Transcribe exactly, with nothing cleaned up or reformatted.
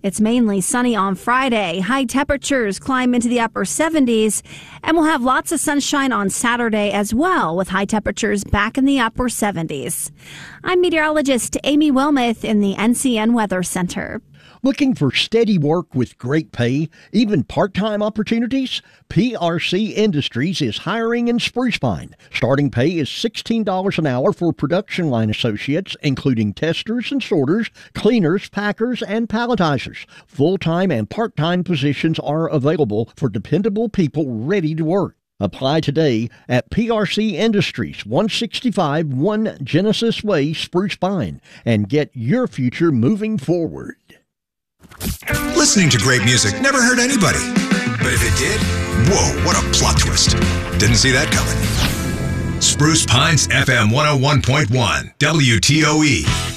It's mainly sunny on Friday. High temperatures climb into the upper seventies, and we'll have lots of sunshine on Saturday as well, with high temperatures back in the upper seventies. I'm meteorologist Amy Wilmoth in the N C N Weather Center. Looking for steady work with great pay, even part-time opportunities? P R C Industries is hiring in Spruce Pine. Starting pay is sixteen dollars an hour for production line associates, including testers and sorters, cleaners, packers, and palletizers. Full-time and part-time positions are available for dependable people ready to work. Apply today at P R C Industries, one sixty-five one Genesis Way, Spruce Pine, and get your future moving forward. Listening to great music never hurt anybody. But if it did, whoa, what a plot twist. Didn't see that coming. Spruce Pines F M one oh one point one, W T O E.